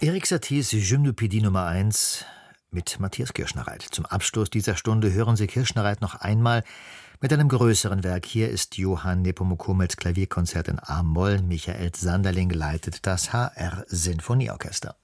Erik Saties Gymnopädie Nummer 1 mit Matthias Kirschnereit. Zum Abschluss dieser Stunde hören Sie Kirschnereit noch einmal mit einem größeren Werk. Hier ist Johann Nepomuk Hummels Klavierkonzert in A-Moll. Michael Sanderling leitet das HR Sinfonieorchester.